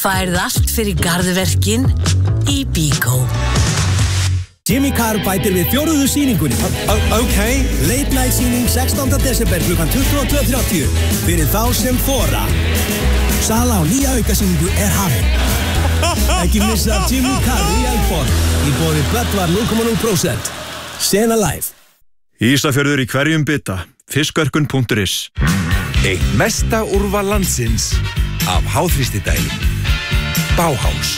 Færð allt fyrir garðverkin í Bíkó. Jimmy Carr bætir við 4. sýningunni. Ok. Late night sýning 16. desember klukkan 22:30 fyrir þá sem þora. Sala á nýja aukasýningu hafin. Ekki missa Jimmy Carr í Eldborg. Í boði Böttvar 0,0%. Sena live. Ísafjörður í hverjum bita. Fiskverkun.is. Eitt mesta úrval landsins af háþrýstidælum. Bauhaus.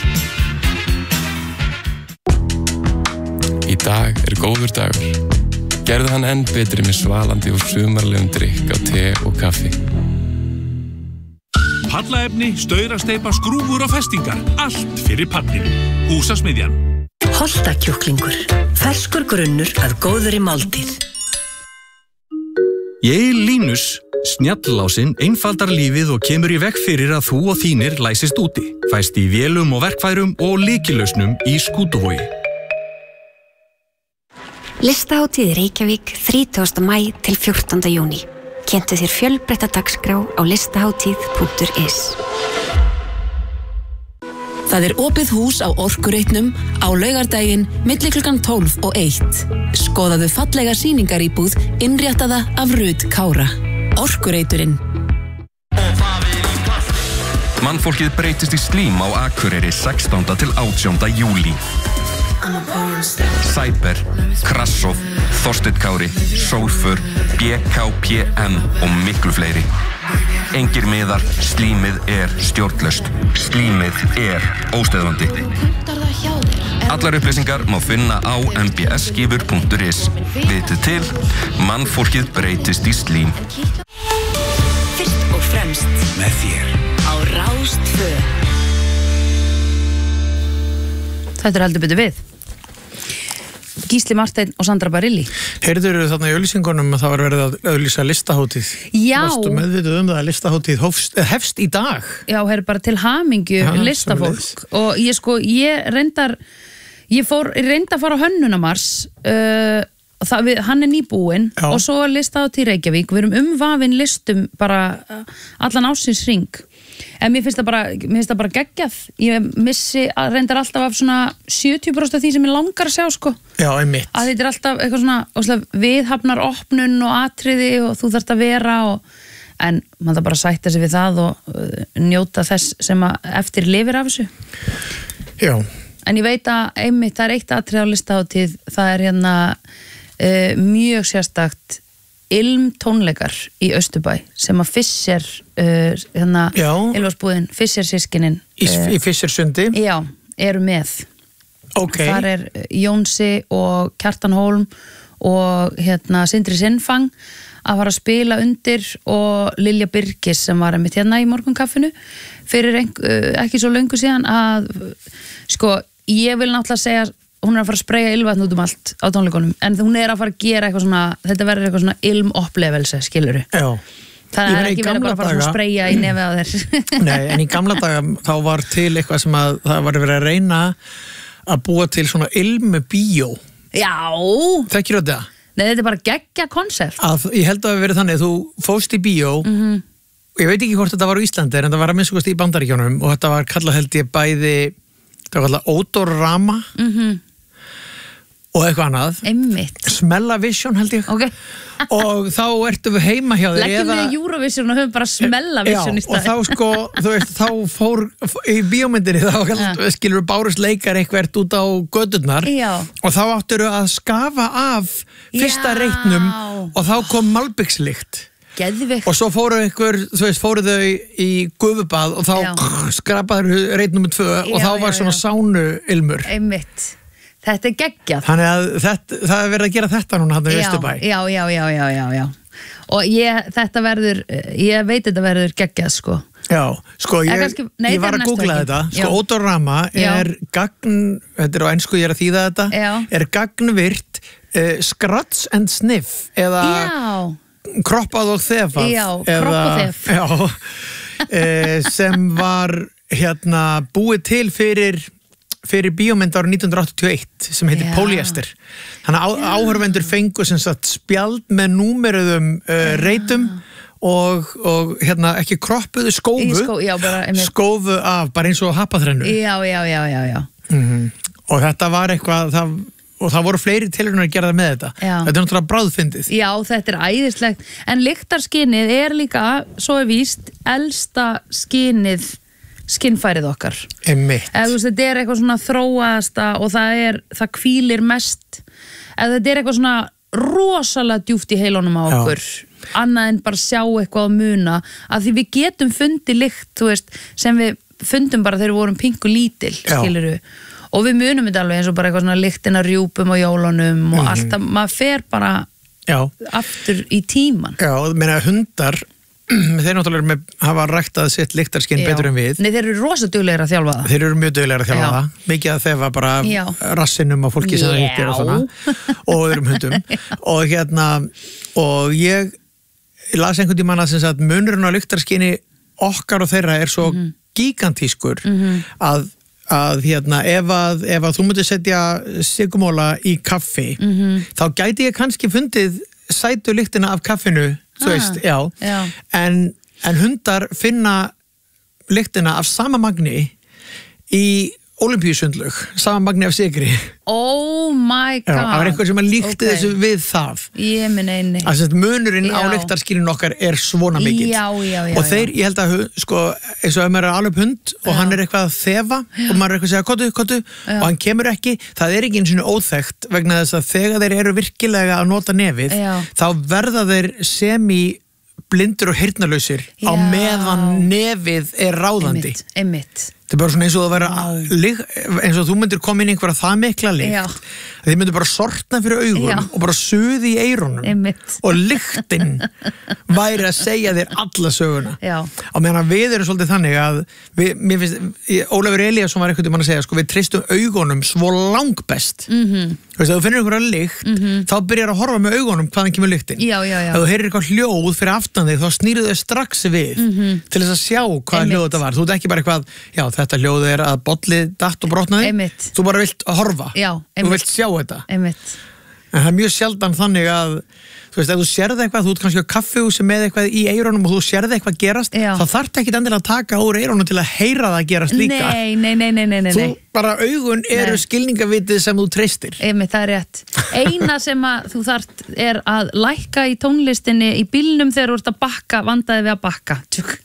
Í dag góður dagur. Gerðu hann enn betri með svalandi og sumarlegum drykk á te og kaffi. Pallaefni, staurasteypa, skrúfur og festingar. Allt fyrir pallinu. Húsasmiðjan. Holtakjúklingur. Ferskur grunnur að góðri máltíð. Línus, snjallásinn einfaldar lífið og kemur í veg fyrir að þú og þínir læsist úti. Fæst í vélum og verkfærum og lykilausnum í Skútuvogi. Listahátíð Reykjavík 30. maí til 14. júní. Kynntu þér fjölbreytta dagskrá á listahátíð.is. Það opið hús á Orkureitnum á laugardaginn milli klukkan 12 og 1. Skoðaðu fallega sýningaríbúð innréttaða af Rut Kára. Orkureiturinn. Mannfólkið breytist í slím á Akureyri 16. til 18. júlí. Cyber, Krassov, Þorsteinn Kári, Sólfur, BKPM og miklu fleiri. Engir miðar, slímið stjórnlaust. Slímið óstöðvandi. Allar upplýsingar má finna á mbsskifur.is. Vitið til, mannfólkið breytist í slím. Fyrst og fremst Með þér á Rás 2. Þetta heldur betur við. Gísli Marteinn og Sandra Barilli. Heyrðurðu þarna í auglýsingunum að það var verið að auglýsa listahátíð? Já. Varstu meðvituð það að listahátíð hefst í dag? Já, bara til hamingju listafólk. Og ég reyndi að fara á Hönnunarmars, hann nýbúinn og svo listahátíð Reykjavík. Við erum umvafin listum bara allan ársins hring. En mér finnst það bara geggjað. Ég reyndar alltaf af svona 70% af því sem ég langar að sjá, sko. Já, einmitt. Að þetta alltaf eitthvað svona viðhafnar opnun og atriði og þú þarft að vera en maður það bara sætta sig við það og njóta þess sem eftir lifir af þessu. Já. En ég veit að einmitt, það eitt atrið á listahátíð, það mjög sérstakt ilmtónleikar í Austurbæ sem að Fischer Ylfarsbúðin, Fischer systkinin í Fischersundi eru með. Okay. Þar Jónsi og Kjartan Hólm og Sindri Sinnfang að fara að spila undir og Lilja Birgis sem var einmitt í morgunkaffinu fyrir ekki svo löngu síðan að ég vil náttúrulega segja hún að fara að spreyja ylvatn út allt á tónleikunum en hún að fara að gera eitthvað svona þetta verður eitthvað svona ilmopplevelse, skilurðu? Já. Það ekki verið bara að fara að spreyja í nefið á þér. Nei, en í gamla daga þá var til eitthvað sem að það var verið að reyna að búa til svona ilmubíó. Já. Þekkir þetta? Nei, þetta bara geggja konsept. Ég held að það hafi verið þannig, þú fóst í bíó og ég veit ekki hvort þetta var á Íslandi en það var að minnst í Bandaríkjunum og þetta var kallað held ég bæði það var kallað Odorama og eitthvað annað. Einmitt. Smellavision held ég. Okay. Og þá ertu við heima hjá þér. Leggjum við Eurovision og höfum bara Smellavision í stað. Og þá þá fór í bíómyndinni þá skilur við bárust leikar eitthvað út á göturnar og þá áttur að skafa af fyrsta reitnum og þá kom malbikslykt. Geðvikt. Og svo fóru þau í gufubað og þá skrapaður reit nummer 2 og þá var svona sánu ilmur. Einmitt. Þetta geggjað. Þannig að það verið að gera þetta núna hann í Austurbæ. Já. Og ég veit þetta verður geggjað, sko. Já, sko, ég var að googla þetta. Sko, Odorama gagn, þetta á ensku ég að þýða þetta, gagnvirt scratch and sniff eða kroppað og þefað. Já, kropp og þef. Já, sem var búið til fyrir bíómynd árið 1981 sem heitir Polyester. Þannig að áhorfendur fengu sem sagt spjald með númeruðum reitum og hérna ekki kroppuðu, skófu af, bara eins og happaþrennu. Já. Og þetta var eitthvað, og það voru fleiri tilraunir að gera það með þetta. Þetta er náttúrulega bráðfyndið. Já, þetta æðislegt. En lyktarskynið er líka, svo víst, elsta skynfærið okkar. Einmitt. Þetta er eitthvað svona þróaðasta og það hvílir mest. Þetta er eitthvað svona rosalega djúpt í heilunum á okkur. Annað en bara sjá eitthvað að muna. Að því við getum fundið lykt, þú veist, sem við fundum bara þegar við vorum pingu lítil, skilurðu. Og við munum þetta alveg eins og bara eitthvað svona lyktina rjúpum og jólunum og alltaf, maður fer bara aftur í tíman. Já, meina hundar, þeir náttúrulega hafa ræktað sitt lyktarskinn betur en við. Nei, þeir eru rosa duglegir að þjálfa það. Þeir eru mjög duglegir að þjálfa það. Mikið að þefa bara rassinum á fólki sem það hittir og svona. Og öðrum hundum. Og ég las einhvern tímann að munurinn á lyktarskinni okkar og þeirra er svo gigantískur að ef þú myndir setja sigumóla í kaffi þá gæti ég kannski fundið sætu lyktina af kaffinu, þú veist, en hundar finna lyktina af sama magni í Ólympíusundlaug, sama magni af sigri. Oh my god. Það var eitthvað sem að líkti þessu við það. Ég minn einni. Munurinn á lyktarskyninu okkar er svona mikill. Já. Og þeir, ég held að, sko, eins og ef maður er alveg hund og hann er eitthvað að þefa og maður er eitthvað að segja kottu og hann kemur ekki, það er ekki einu sinni óþekkt vegna þess að þegar þeir eru virkilega að nota nefið, þá verða þeir blindur og heyrnarlausir á meðan nefið er ráðandi. Einmitt. Þetta er bara svona eins og þú myndir koma inn í einhverja það mikla lykt. Þið myndir bara sortna fyrir augun og bara suði í eyrunum og lyktin væri að segja þér alla söguna. Á meðan við erum svolítið þannig að mér finnst, Ólafur Elíasson var eitthvað að segja, sko, við treystum augunum svo langbest. Þú veist, ef þú finnir einhverja lykt, þá byrjar að horfa með augunum hvaðan kemur lyktin. Ef þú heyrir eitthvað hljóð fyrir aftan þig, þá snýrðu þau strax við til þess að sjá hvaða hljóð þetta var. Þú ert ekki bara eitthvað, já, þetta hljóð er að bollið datt og brotnaði. Þú bara vilt horfa. Þú vilt sjá þetta. En það er mjög sjaldan þannig að, þú veist, ef þú sérði eitthvað, þú ert kannski á kaffihúsi með eitthvað í eyrunum og þú sérði eitthvað gerast, þá þarf ekki endilega að taka úr eyrunum til að heyra það gerast líka. Nei. Þú bara augun eru skilningavitið sem þú treystir. Það er rétt. Eina sem að þú þarft er að lækka í tónlistinni í bílnum þegar þú ert að bakka, vandaði við að bakka.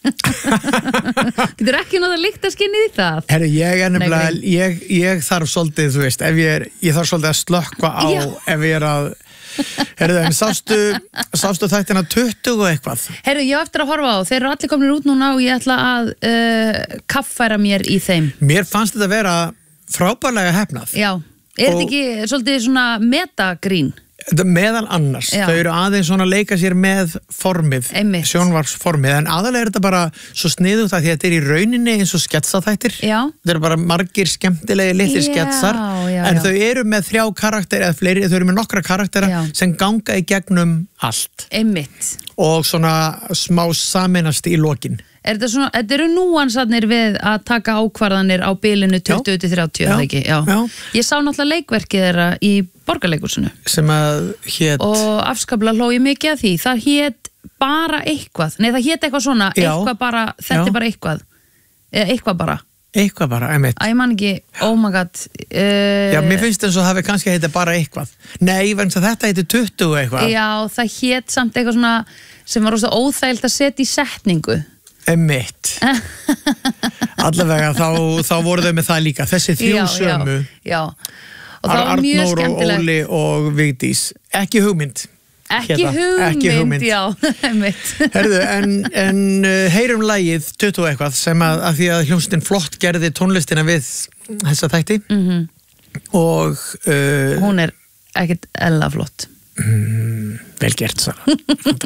Getur ekki náttúrulega lyktarskynið í það? Herri, ég er nefnilega, ég þarf svolítið, þú veist, ég þarf svolítið að slökkva á ef ég er að Herðu, en sástu þættina 20 og eitthvað? Herðu, ég á eftir að horfa á, þeir eru allir komin út núna og ég ætla að kaffæra mér í þeim. Mér fannst þetta að vera frábærlega hefnað. Já, er þetta ekki svolítið svona metagrín? Meðal annars, þau eru aðeins svona að leika sér með formið, sjónvarsformið, en aðalega er þetta bara svo sniðugt að því að þetta er í rauninni eins og sketsaþættir. Þetta eru bara margir skemmtilegi litlir sketsar, en þau eru með 3 karakter eða fleiri, þau eru með nokkra karaktera sem ganga í gegnum allt. Og svona smá sameinast í lokin. Þetta eru núansarnir við að taka ákvarðanir á bilinu 20-30, eða ekki? Já. Ég sá náttúrulega leikverkið þeirra í Borgarleikhúsinu. Sem að hét... Og afskaplega hló ég mikið að því. Það hét bara eitthvað. Nei, það hét eitthvað svona, eitthvað bara, þetta er bara eitthvað. Eða eitthvað bara. Eitthvað bara, einmitt. Æ, ég man ekki, oh my god. Já, mér finnst eins og það hefði kannski heitið bara eitthvað. Nei, verðins að þetta heitið 20 eitthvað. Já, það hét samt eitthvað svona sem var rosa óþægilt að setja í setningu. Einmitt. Allavega, þá voru þau með það líka. Þessi 3 sömu. Já. Og það var mjög skemmtilegt. Arnór, Óli og Vigdís. Ekki hugmynd. Ekki hugmynd, já. Herðu, en heyrum lagið 20 eitthvað sem að því að hljómsveitin Flott gerði tónlistina við þessa þætti. Og... hún er ekkert ella flott. Vel gert, Sara.